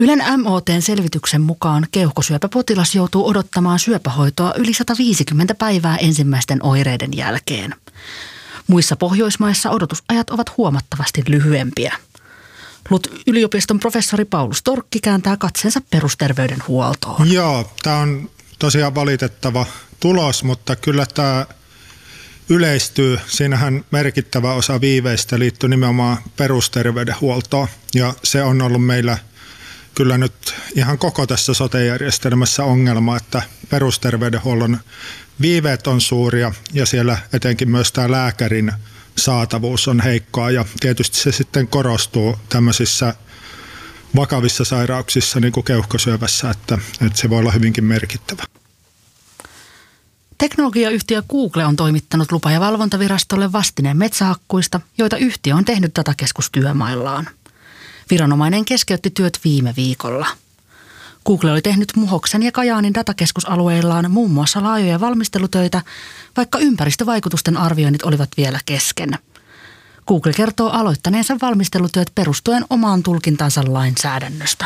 Ylen MOT:n selvityksen mukaan keuhkosyöpäpotilas joutuu odottamaan syöpähoitoa yli 150 päivää ensimmäisten oireiden jälkeen. Muissa Pohjoismaissa odotusajat ovat huomattavasti lyhyempiä. LUT-yliopiston professori Paulus Torkki kääntää katseensa perusterveydenhuoltoon. Joo, tämä on tosiaan valitettava tulos, mutta kyllä tämä yleistyy. Siinähän merkittävä osa viiveistä liittyy nimenomaan perusterveydenhuoltoon ja se on ollut meillä kyllä nyt ihan koko tässä sote-järjestelmässä ongelma, että perusterveydenhuollon viiveet on suuria ja siellä etenkin myös tämä lääkärin saatavuus on heikkoa ja tietysti se sitten korostuu tämmöisissä vakavissa sairauksissa niin kuin keuhkosyövässä, että se voi olla hyvinkin merkittävä. Teknologiayhtiö Google on toimittanut lupa- ja valvontavirastolle vastineen metsähakkuista, joita yhtiö on tehnyt datakeskustyömaillaan. Viranomainen keskeytti työt viime viikolla. Google oli tehnyt Muhoksen ja Kajaanin datakeskusalueillaan muun muassa laajoja valmistelutöitä, vaikka ympäristövaikutusten arvioinnit olivat vielä kesken. Google kertoo aloittaneensa valmistelutyöt perustuen omaan tulkintansa lainsäädännöstä.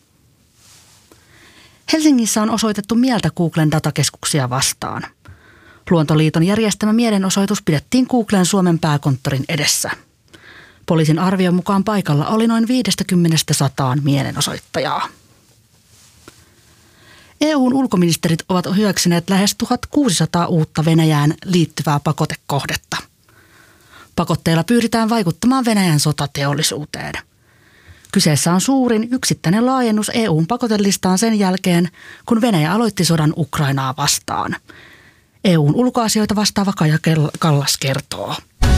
Helsingissä on osoitettu mieltä Googlen datakeskuksia vastaan. Luontoliiton järjestämä mielenosoitus pidettiin Googlen Suomen pääkonttorin edessä. Poliisin arvion mukaan paikalla oli noin 50–100 mielenosoittajaa. EU:n ulkoministerit ovat hyväksyneet lähes 1600 uutta Venäjään liittyvää pakotekohdetta. Pakotteilla pyritään vaikuttamaan Venäjän sotateollisuuteen. Kyseessä on suurin yksittäinen laajennus EU:n pakotelistaan sen jälkeen, kun Venäjä aloitti sodan Ukrainaa vastaan. EU:n ulkoasioita vastaava Kaja Kallas kertoo.